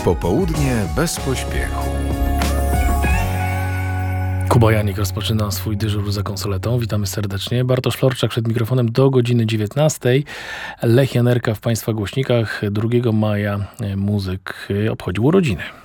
Popołudnie bez pośpiechu. Kuba Janik rozpoczyna swój dyżur za konsoletą. Witamy serdecznie. Bartosz Florczak przed mikrofonem do godziny 19. Lech Janerka w Państwa głośnikach. 2 maja muzyk obchodził urodziny.